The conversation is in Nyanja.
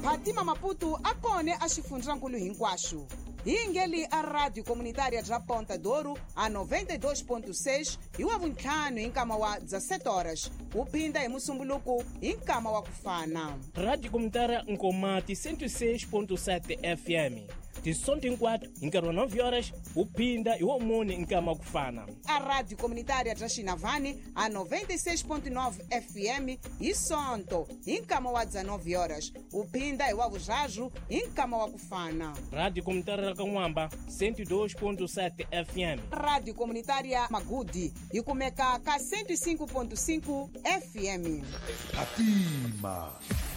Phatima Maputo akone a xifundzankulu hinkwaxo. Hi ngeli a rádio comunitária bya Ponta Douro a 92.6 hi wa vuntlhanu hi nkama wa 17 horas. Uphinda hi musumbuluku hi nkama wa kufana. Rádio Comunitária Nkomati 106.7 FM. De sonto em 4, em 9 horas, uphinda hi womune hi nkama wa kufana. A rádio comunitária bya Xinavani a 96.9 FM hi sonto hi nkama wa 19 horas. Uphinda hi wa vuzhazhu hi nkama wa kufana. Rádio Comunitária Kanwamba 102.7 FM. Rádio comunitária Magudi hi kumeka ka 105.5 FM. Atima.